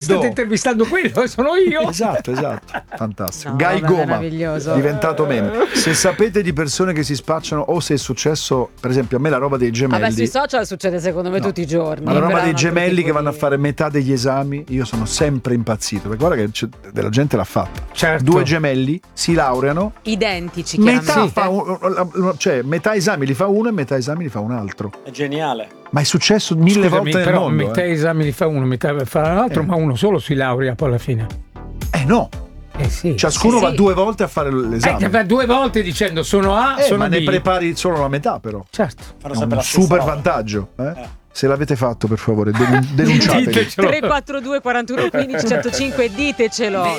state intervistando quello, sono io. Esatto, fantastico. No, Guy vabbè, Goma, meraviglioso. diventato meme. Se sapete di persone che si spacciano o se è successo, per esempio a me la roba dei gemelli. Vabbè, sui social succede secondo me tutti i giorni. Ma la roba però dei è un altro gemelli tipo che vanno a di- fare metà degli esami, io sono sempre impazzito. Perché guarda che della gente l'ha fatta. Certo. Due gemelli si laureano, Identici, metà chiaramente. cioè metà esami li fa uno e metà esami li fa un altro. È geniale. Ma è successo mille volte nel però mondo. metà esami li fa uno, metà fa l'altro, ma uno solo si laurea poi alla fine. No. Sì. Ciascuno Sì, va sì. 2 volte a fare l'esame. Va 2 volte dicendo sono A, sono ma B. ne prepari solo la metà però. Certo. Fanno È sempre un la stessa super roba. vantaggio. Se l'avete fatto, per favore, denunciateli. Ditecelo. 342 41 15 105, ditecelo.